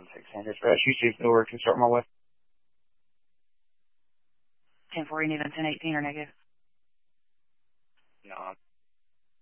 1-6 Sanders. Houston, Newark, can start my way. 10-4, you need on 10-18 or negative? No,